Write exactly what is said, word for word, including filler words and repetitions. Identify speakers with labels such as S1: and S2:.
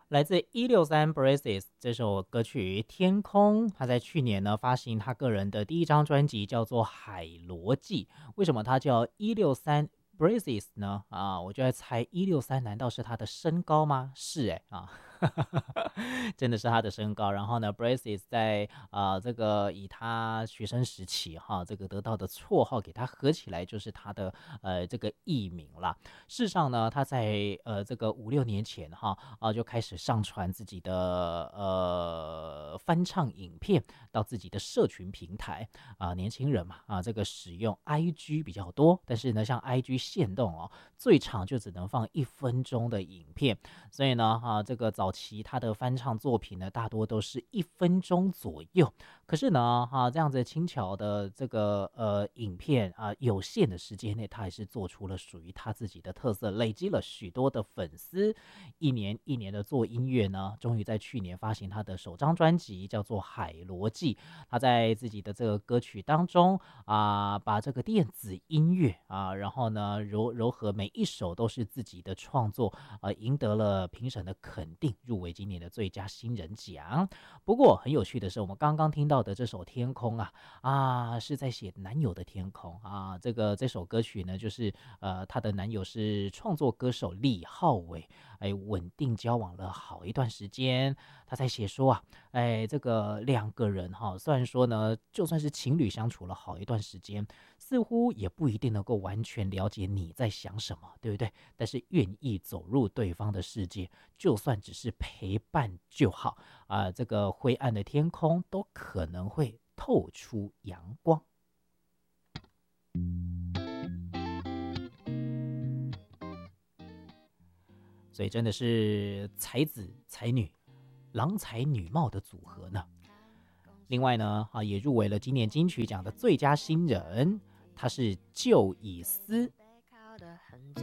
S1: 来自一六三 Braces 这首歌曲《天空》，他在去年呢发行他个人的第一张专辑，叫做《海螺记》。为什么他叫一六三 Braces 呢？啊，我就在猜一六三难道是他的身高吗？是哎啊。真的是他的身高。然后呢 Braces 在呃这个以他学生时期哈这个得到的绰号给他合起来就是他的呃这个艺名啦。事实上呢，他在呃这个五六年前哈啊就开始上传自己的呃翻唱影片到自己的社群平台啊、年轻人嘛啊这个使用 I G 比较多，但是呢像 I G 限动哦，最长就只能放一分钟的影片，所以呢啊这个早期他的翻唱作品呢大多都是一分钟左右。可是呢哈、这样子轻巧的这个呃影片啊、有限的时间内，他还是做出了属于他自己的特色，累积了许多的粉丝。一年一年的做音乐呢，终于在去年发行他的首张专辑，叫做《海螺记》。他在自己的这个歌曲当中啊、把这个电子音乐啊，然后呢柔柔和每一首都是自己的创作，呃，赢得了评审的肯定，入围今年的最佳新人奖。不过很有趣的是，我们刚刚听到的这首《天空》啊啊，是在写男友的天空啊。这个这首歌曲呢，就是呃，她的男友是创作歌手李浩伟，哎，稳定交往了好一段时间。他在写说啊，哎，这个两个人哈，虽然说呢，就算是情侣相处了好一段时间，似乎也不一定能够完全了解你在想什么，对不对？但是愿意走入对方的世界，就算只是陪伴就好啊、这个灰暗的天空都可能会透出阳光。所以真的是才子才女、郎才女貌的组合呢。另外呢，啊，也入围了今年金曲奖的最佳新人，他是旧以思。